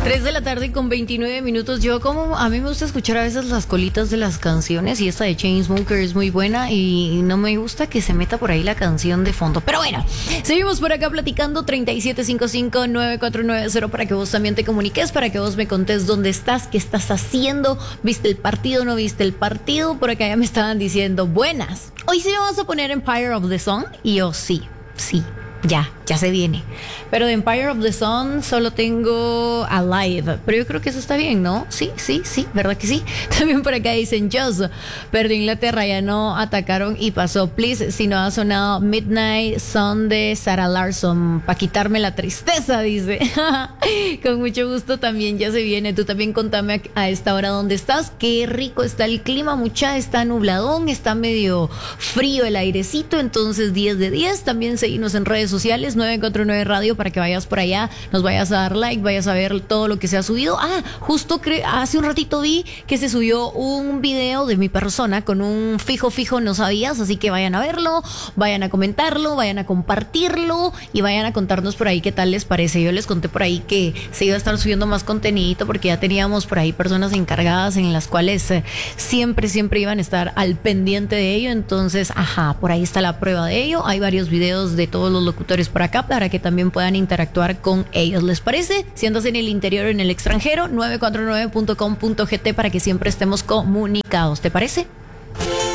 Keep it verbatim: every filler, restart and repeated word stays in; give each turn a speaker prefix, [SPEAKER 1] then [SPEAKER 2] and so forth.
[SPEAKER 1] tres de la tarde con veintinueve minutos. Yo como a mí me gusta escuchar a veces las colitas de las canciones y esta de Chainsmokers es muy buena y no me gusta que se meta por ahí la canción de fondo. Pero bueno, seguimos por acá platicando. Treinta y siete cincuenta y cinco, noventa y cuatro noventa para que vos también te comuniques, para que vos me contés dónde estás, qué estás haciendo, viste el partido, no viste el partido. Por acá ya me estaban diciendo buenas. Hoy sí vamos a poner Empire of the Sun y yo sí, sí. Ya, ya se viene. Pero de Empire of the Sun solo tengo Alive. Pero yo creo que eso está bien, ¿no? Sí, sí, sí, ¿verdad que sí? También por acá dicen Just. Pero Inglaterra ya no atacaron y pasó. Please, si no ha sonado Midnight Sun de Sarah Larson. Para quitarme la tristeza, dice. Con mucho gusto también ya se viene. Tú también contame a, a esta hora dónde estás. Qué rico está el clima, mucha. Está nubladón, está medio frío el airecito. Entonces diez de diez. También seguimos en redes sociales, nueve cuatro nueve Radio, para que vayas por allá, nos vayas a dar like, vayas a ver todo lo que se ha subido. Ah, justo cre- hace un ratito vi que se subió un video de mi persona con un fijo fijo no sabías, así que vayan a verlo, vayan a comentarlo, vayan a compartirlo y vayan a contarnos por ahí qué tal les parece. Yo les conté por ahí que se iba a estar subiendo más contenido porque ya teníamos por ahí personas encargadas en las cuales eh, siempre, siempre iban a estar al pendiente de ello. Entonces, ajá, por ahí está la prueba de ello. Hay varios videos de todos los locutores por acá para que también puedan interactuar con ellos. ¿Les parece? Si andas en el interior o en el extranjero, nueve cuatro nueve punto com punto g t para que siempre estemos comunicados. ¿Te parece?